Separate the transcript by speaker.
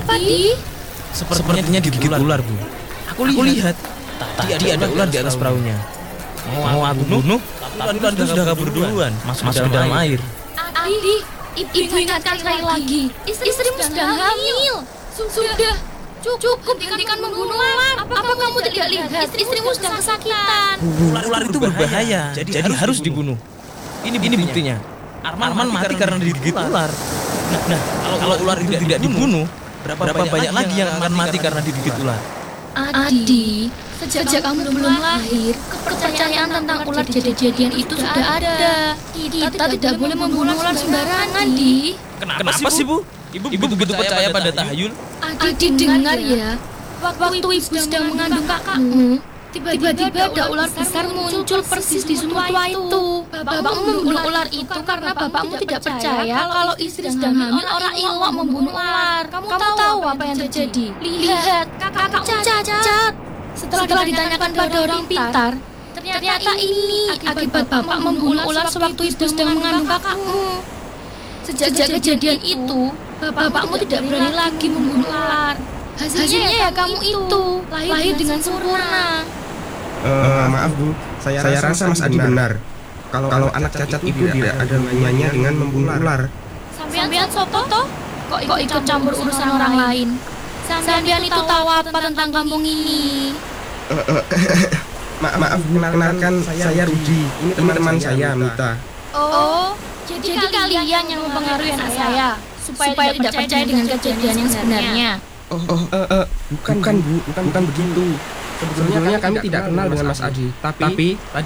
Speaker 1: Apa, Di?
Speaker 2: Sepertinya digigit ular, Bu. Aku lihat. Tadi ada ular di atas perahunya. Mau aku bunuh, tapi ular itu sudah kabur duluan, masuk ke dalam air.
Speaker 1: Adi, ibu ingatkan sekali lagi. Istrimu sedang hamil. Sudah. Cukup hentikan membunuh ular. Apa kamu tidak lihat? Istrimu sedang kesakitan.
Speaker 2: Ular itu berbahaya, jadi harus dibunuh. Ini buktinya. Arman mati karena digigit ular. Nah, kalau ular itu tidak dibunuh, berapa banyak lagi yang akan mati karena digigit ular?
Speaker 1: Adi, sejak kamu belum lahir, kepercayaan tentang ular jadi-jadian itu sudah ada. Kita tidak boleh membunuh ular sembarangan, Di.
Speaker 2: Kenapa sih, Bu? Ibu begitu percaya pada tahayul?
Speaker 1: Adi, dengar ya. Waktu ibu sedang mengandung kakakmu, tiba-tiba ada ular besar muncul persis di sumur tua itu. Bapakmu membunuh ular itu karena bapakmu tidak percaya kalau istri sedang hamil orang ilok membunuh ular. Kamu tahu apa yang terjadi? Lihat, kakakmu cacat. Setelah ditanyakan pada orang pintar, ternyata ini akibat bapak membunuh ular sewaktu ibu sedang mengandung kakakmu. Sejak kejadian itu, bapakmu tidak berani lagi membunuh ular. Hasilnya ya kamu itu lahir dengan sempurna.
Speaker 3: Maaf Bu, saya rasa Mas Adi benar. Kalau anak cacat itu tidak ada hubungannya dengan membunuh ular.
Speaker 1: Sampean soto toh? Kok ikut campur urusan orang lain? Sampean itu tahu apa tentang kampung ini?
Speaker 3: Maaf, kenalkan saya Rudi. Ini teman saya, Mita.
Speaker 1: Oh, jadi kalian yang mempengaruhi anak saya supaya tidak percaya dengan kejadian yang sebenarnya.
Speaker 3: Bukan Bu, bukan begitu. Sebetulnya kami tidak kenal dengan Mas Adi. Tapi